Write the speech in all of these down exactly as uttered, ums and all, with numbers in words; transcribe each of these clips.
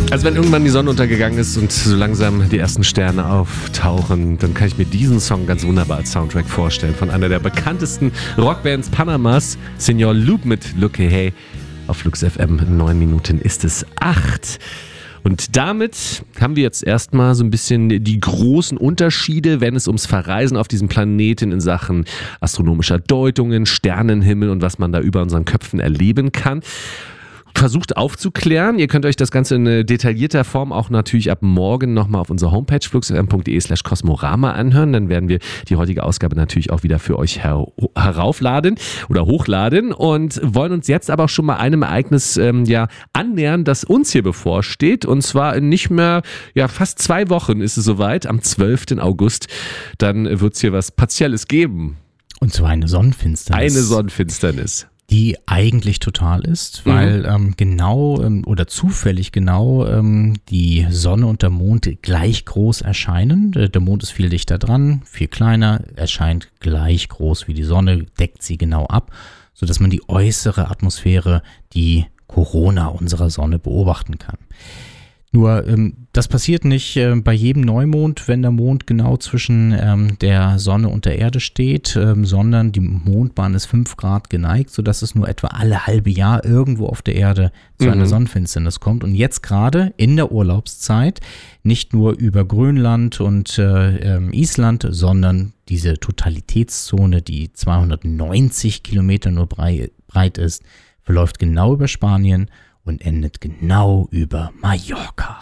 Also wenn irgendwann die Sonne untergegangen ist und so langsam die ersten Sterne auftauchen, dann kann ich mir diesen Song ganz wunderbar als Soundtrack vorstellen. Von einer der bekanntesten Rockbands Panamas, Senor Loop mit Looky Hey. Auf Flux F M, in neun Minuten ist es acht. Und damit haben wir jetzt erstmal so ein bisschen die großen Unterschiede, wenn es ums Verreisen auf diesem Planeten in Sachen astronomischer Deutungen, Sternenhimmel und was man da über unseren Köpfen erleben kann, versucht aufzuklären. Ihr könnt euch das Ganze in detaillierter Form auch natürlich ab morgen nochmal auf unserer Homepage fluxfm.de slash kosmorama anhören. Dann werden wir die heutige Ausgabe natürlich auch wieder für euch her- heraufladen oder hochladen und wollen uns jetzt aber auch schon mal einem Ereignis ähm, ja, annähern, das uns hier bevorsteht. Und zwar in nicht mehr, ja fast zwei Wochen ist es soweit, am zwölften August. Dann wird es hier was Partielles geben. Und zwar eine Sonnenfinsternis. Eine Sonnenfinsternis. Die eigentlich total ist, weil mhm. ähm, genau ähm, oder zufällig genau ähm, die Sonne und der Mond gleich groß erscheinen. Der, der Mond ist viel dichter dran, viel kleiner, erscheint gleich groß wie die Sonne, deckt sie genau ab, sodass man die äußere Atmosphäre, die Corona unserer Sonne beobachten kann. Nur ähm, das passiert nicht äh, bei jedem Neumond, wenn der Mond genau zwischen ähm, der Sonne und der Erde steht, ähm, sondern die Mondbahn ist fünf Grad geneigt, sodass es nur etwa alle halbe Jahr irgendwo auf der Erde zu mhm. einer Sonnenfinsternis kommt. Und jetzt gerade in der Urlaubszeit nicht nur über Grönland und äh, ähm, Island, sondern diese Totalitätszone, die zweihundertneunzig Kilometer nur brei- breit ist, verläuft genau über Spanien und endet genau über Mallorca.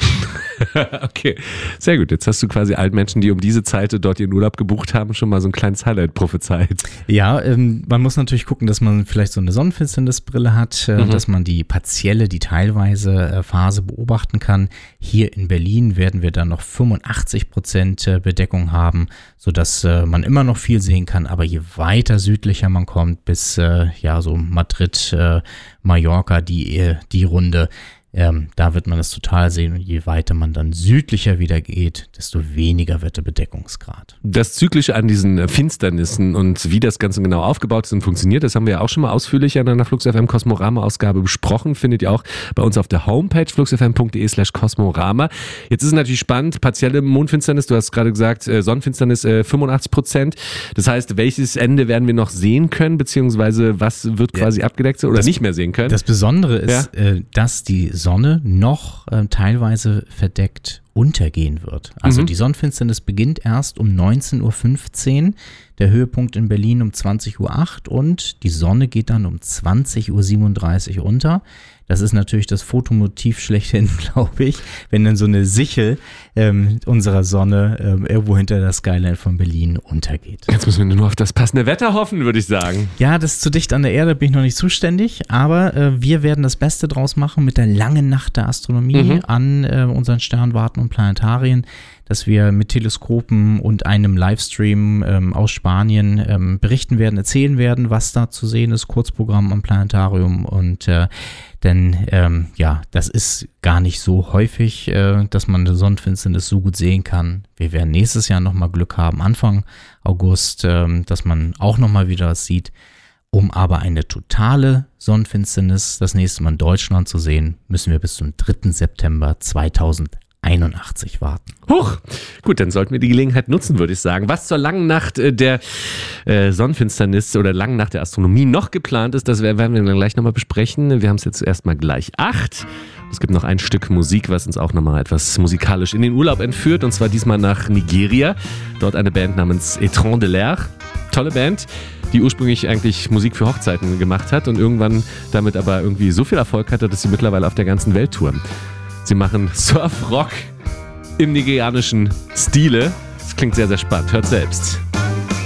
Okay, sehr gut. Jetzt hast du quasi allen Menschen, die um diese Zeit dort ihren Urlaub gebucht haben, schon mal so ein kleines Highlight prophezeit. Ja, ähm, man muss natürlich gucken, dass man vielleicht so eine Sonnenfinsternisbrille hat, äh, mhm. dass man die partielle, die teilweise äh, Phase beobachten kann. Hier in Berlin werden wir dann noch fünfundachtzig Prozent äh, Bedeckung haben, sodass äh, man immer noch viel sehen kann. Aber je weiter südlicher man kommt, bis äh, ja so Madrid, äh, Mallorca, die, äh, die Runde, Ähm, da wird man das total sehen und je weiter man dann südlicher wieder geht, desto weniger wird der Bedeckungsgrad. Das Zyklische an diesen Finsternissen und wie das Ganze genau aufgebaut ist und funktioniert, das haben wir ja auch schon mal ausführlicher in einer Flux F M Kosmorama-Ausgabe besprochen, findet ihr auch bei uns auf der Homepage fluxfm.de slash kosmorama. Jetzt ist es natürlich spannend, partielle Mondfinsternis, du hast gerade gesagt, äh, Sonnenfinsternis äh, fünfundachtzig Prozent. Das heißt, welches Ende werden wir noch sehen können, beziehungsweise was wird quasi ja. abgedeckt oder das, nicht mehr sehen können? Das Besondere ist, ja? äh, dass die Sonne noch äh, teilweise verdeckt untergehen wird. Also mhm. die Sonnenfinsternis beginnt erst um neunzehn Uhr fünfzehn, der Höhepunkt in Berlin um zwanzig Uhr acht und die Sonne geht dann um zwanzig Uhr siebenunddreißig unter. Das ist natürlich das Fotomotiv schlechthin, glaube ich, wenn dann so eine Sichel ähm, unserer Sonne ähm, irgendwo hinter der Skyline von Berlin untergeht. Jetzt müssen wir nur auf das passende Wetter hoffen, würde ich sagen. Ja, das ist zu dicht an der Erde, bin ich noch nicht zuständig, aber äh, wir werden das Beste draus machen mit der langen Nacht der Astronomie mhm. an äh, unseren Sternwarten und Planetarien, dass wir mit Teleskopen und einem Livestream ähm, aus Spanien ähm, berichten werden, erzählen werden, was da zu sehen ist, Kurzprogramm am Planetarium und äh, denn ähm, ja, das ist gar nicht so häufig, äh, dass man eine Sonnenfinsternis so gut sehen kann. Wir werden nächstes Jahr nochmal Glück haben, Anfang August, äh, dass man auch nochmal wieder was sieht. Um aber eine totale Sonnenfinsternis das nächste Mal in Deutschland zu sehen, müssen wir bis zum dritten September zweitausendeinundachtzig warten. Huch, gut, dann sollten wir die Gelegenheit nutzen, würde ich sagen. Was zur langen Nacht der äh, Sonnenfinsternis oder langen Nacht der Astronomie noch geplant ist, das werden wir dann gleich nochmal besprechen. Wir haben es jetzt erstmal gleich acht. Es gibt noch ein Stück Musik, was uns auch nochmal etwas musikalisch in den Urlaub entführt, und zwar diesmal nach Nigeria. Dort eine Band namens Étrange de l'Air. Tolle Band, die ursprünglich eigentlich Musik für Hochzeiten gemacht hat und irgendwann damit aber irgendwie so viel Erfolg hatte, dass sie mittlerweile auf der ganzen Welt touren. Sie machen Surf-Rock im nigerianischen Stile. Das klingt sehr, sehr spannend. Hört selbst.